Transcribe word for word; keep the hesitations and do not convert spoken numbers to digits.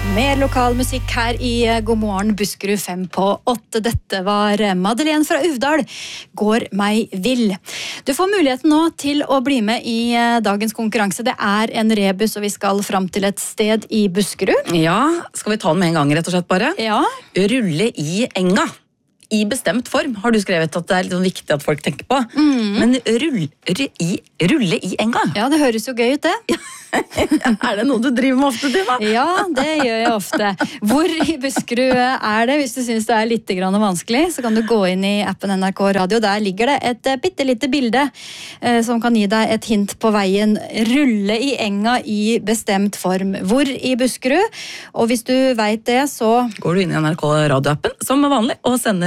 Mer lokal musikk her i God morgen Buskerud fem på åtte. Dette var Madeleine fra Uvdal, Går meg vill. Du får muligheten nå til å bli med i dagens konkurranse. Det er en rebus, og vi skal fram til et sted i Buskerud. Ja, skal vi ta den med en gang rett og slett bare? Ja. Rulle i enga. I bestemt form har du skrevet at det er litt sånn viktig at folk tenker på. Mm. Men rull, i, rulle i enga? Ja, det høres jo gøy ut det. Er det noe du driver med ofte, Tina? Ja, det gjør jeg ofte. Hvor i Buskerud er det? Hvis du synes det er litt grann vanskelig, så kan du gå inn i appen N R K Radio. Der ligger det et bittelite bilde eh, som kan gi deg et hint på veien. Rulle i enga i bestemt form. Hvor i Buskerud? Og hvis du vet det, så går du inn i N R K Radio-appen som vanlig og sender